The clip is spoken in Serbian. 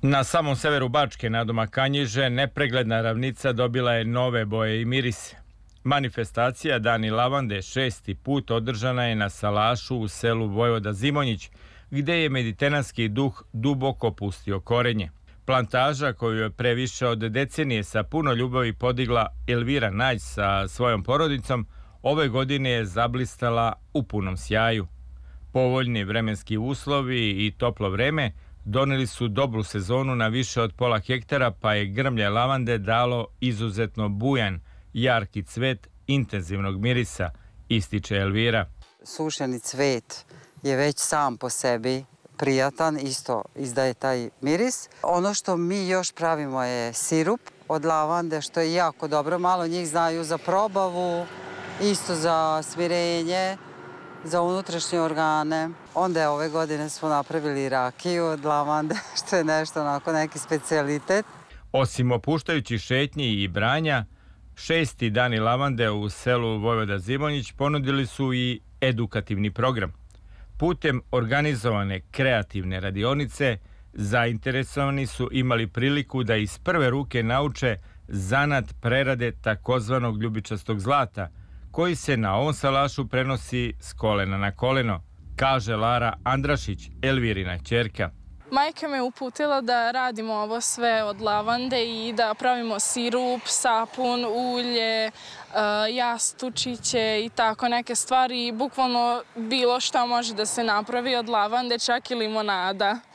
Na samom severu Bačke, nadomak Kanjiže, nepregledna ravnica dobila je nove boje i mirise. Manifestacija Dani lavande 6. put održana je na salašu u selu Vojvoda Zimonjić, gde je mediteranski duh duboko pustio korenje. Plantaža koju je pre više od decenije sa puno ljubavi podigla Elvira Nađ sa svojom porodicom, ove godine je zablistala u punom sjaju. Povoljni vremenski uslovi i toplo vreme doneli su dobru sezonu na više od pola hektara, pa je grmlje lavande dalo izuzetno bujan, jarki cvet intenzivnog mirisa, ističe Elvira. Sušeni cvet je već sam po sebi prijatan, isto izdaje taj miris. Ono što mi još pravimo je sirup od lavande, što je jako dobro. Malo njih znaju za probavu, isto za smirenje, za unutrašnje organe. Onda ove godine smo napravili rakiju od lavande, što je nešto onako neki specijalitet. Osim opuštajućih šetnji i branja, 6. dani lavande u selu Vojvoda Zimonjić ponudili su i edukativni program. Putem organizovane kreativne radionice, zainteresovani su imali priliku da iz prve ruke nauče zanat prerade takozvanog ljubičastog zlata, koji se na ovom salašu prenosi s kolena na koleno, kaže Lara Andrašić, Elvirina ćerka. Majka me uputila da radimo ovo sve od lavande i da pravimo sirup, sapun, ulje, jastučiće i tako neke stvari. Bukvalno bilo šta može da se napravi od lavande, čak i limonada.